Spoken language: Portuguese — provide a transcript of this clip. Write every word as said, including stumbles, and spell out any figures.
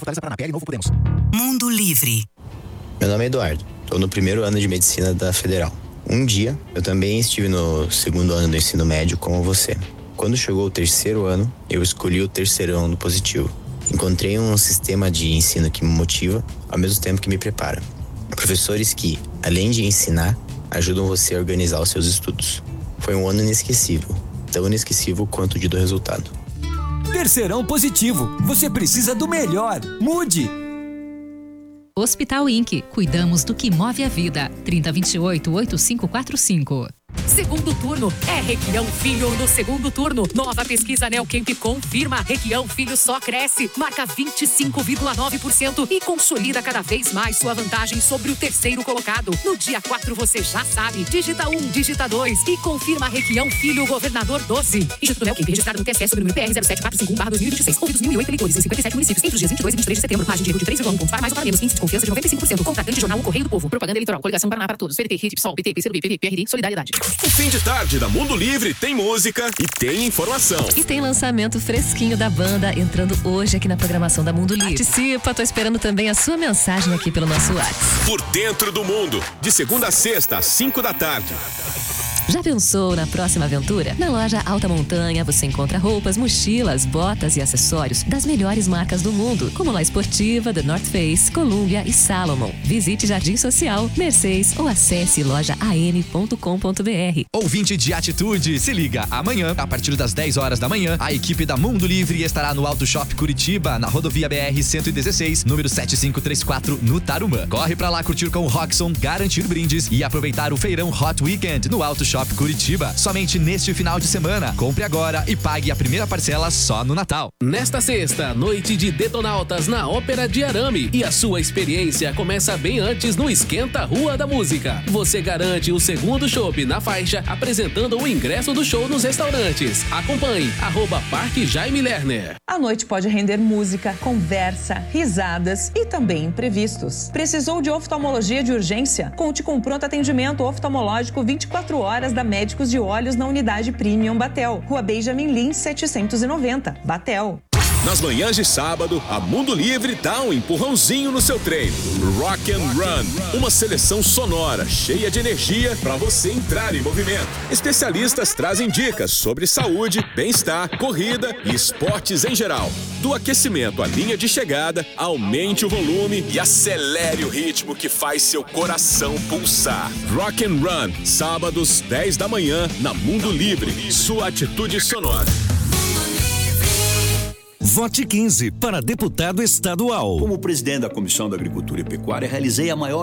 Fortaleza, Paraná, P L Novo Podemos. Mundo Livre. Meu nome é Eduardo, estou no primeiro ano de medicina da Federal. Um dia, eu também estive no segundo ano do ensino médio como você. Quando chegou o terceiro ano, eu escolhi o terceirão no positivo. Encontrei um sistema de ensino que me motiva, ao mesmo tempo que me prepara. Professores que, além de ensinar, ajudam você a organizar os seus estudos. Foi um ano inesquecível, tão inesquecível quanto o dia do resultado. Terceirão positivo, você precisa do melhor. Mude! Hospital Inc. Cuidamos do que move a vida. trinta, vinte e oito, oitenta e cinco quarenta e cinco. Segundo turno é Requião Filho no segundo turno. Nova pesquisa Neocamp confirma. Requião Filho só cresce, marca vinte e cinco vírgula nove por cento e consolida cada vez mais sua vantagem sobre o terceiro colocado. No dia quatro você já sabe. Digita um, digita dois e confirma Requião Filho, governador doze. Instituto Neocamp registrado no T S E sob o número P R zero sete quatro cinco um barra dois mil e vinte e seis. Ouvidos mil e oito eleitores em cinquenta e sete municípios entre os dias vinte e dois e vinte e três de setembro. Margem de erro de três vírgula um pontos para mais ou para menos. Índice de confiança de noventa e cinco por cento. Contratante Jornal O Correio do Povo. Propaganda eleitoral. Coligação Paraná para todos. P T, R I T, PSOL, P T, P C do B, P V, P R D, Solidariedade. O fim de tarde da Mundo Livre tem música e tem informação. E tem lançamento fresquinho da banda entrando hoje aqui na programação da Mundo Livre. Participa, tô esperando também a sua mensagem aqui pelo nosso WhatsApp. Por dentro do mundo, de segunda a sexta, às cinco da tarde. Já pensou na próxima aventura? Na loja Alta Montanha você encontra roupas, mochilas, botas e acessórios das melhores marcas do mundo, como La Esportiva, The North Face, Columbia e Salomon. Visite Jardim Social, Mercedes ou acesse loja a m ponto com ponto b r. Ouvinte de Atitude, se liga. Amanhã, a partir das dez horas da manhã, a equipe da Mundo Livre estará no Auto Shop Curitiba, na rodovia B R cento e dezesseis, número sete cinco três quatro, no Tarumã. Corre pra lá curtir com o Roxon, garantir brindes e aproveitar o feirão Hot Weekend no Auto Shop Curitiba, somente neste final de semana. Compre agora e pague a primeira parcela só no Natal. Nesta sexta, noite de Detonautas na Ópera de Arame. E a sua experiência começa bem antes no Esquenta Rua da Música. Você garante o segundo chopp na faixa, apresentando o ingresso do show nos restaurantes. Acompanhe, arroba Parque Jaime Lerner. A noite pode render música, conversa, risadas e também imprevistos. Precisou de oftalmologia de urgência? Conte com pronto atendimento oftalmológico vinte e quatro horas da Médicos de Olhos na unidade Premium Batel. Rua Benjamin Lins, setecentos e noventa, Batel. Nas manhãs de sábado, a Mundo Livre dá um empurrãozinho no seu treino. Rock and Run, uma seleção sonora, cheia de energia para você entrar em movimento. Especialistas trazem dicas sobre saúde, bem-estar, corrida e esportes em geral. Do aquecimento à linha de chegada, aumente o volume e acelere o ritmo que faz seu coração pulsar. Rock and Run, sábados, dez da manhã, na Mundo Livre. Sua atitude sonora. Vote quinze para deputado estadual. Como presidente da Comissão da Agricultura e Pecuária, realizei a maior